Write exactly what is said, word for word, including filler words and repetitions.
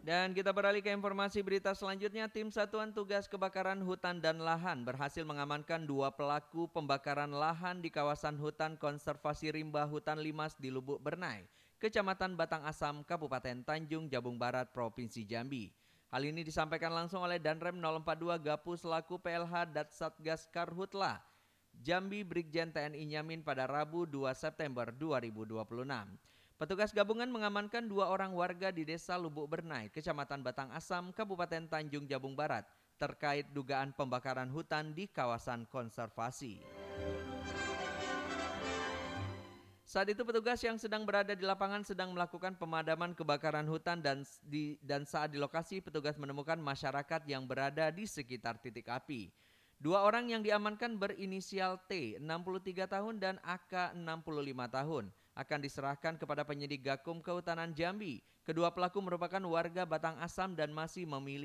Dan kita beralih ke informasi berita selanjutnya. Tim Satuan Tugas Kebakaran Hutan dan Lahan berhasil mengamankan dua pelaku pembakaran lahan di kawasan hutan konservasi rimba hutan Limas di Lubuk Bernai, Kecamatan Batang Asam, Kabupaten Tanjung Jabung Barat, Provinsi Jambi. Hal ini disampaikan langsung oleh Danrem nol empat dua Gapu selaku P L H Datsatgas Karhutla Jambi Brigjen T N I Nyamin pada Rabu dua September dua ribu dua puluh enam. Petugas gabungan mengamankan dua orang warga di Desa Lubuk Bernai, Kecamatan Batang Asam, Kabupaten Tanjung Jabung Barat, terkait dugaan pembakaran hutan di kawasan konservasi. Saat itu petugas yang sedang berada di lapangan sedang melakukan pemadaman kebakaran hutan dan di, dan saat di lokasi petugas menemukan masyarakat yang berada di sekitar titik api. Dua orang yang diamankan berinisial T, enam puluh tiga tahun dan A K, enam puluh lima tahun, akan diserahkan kepada penyidik Gakum Kehutanan Jambi. Kedua pelaku merupakan warga Batang Asam dan masih memiliki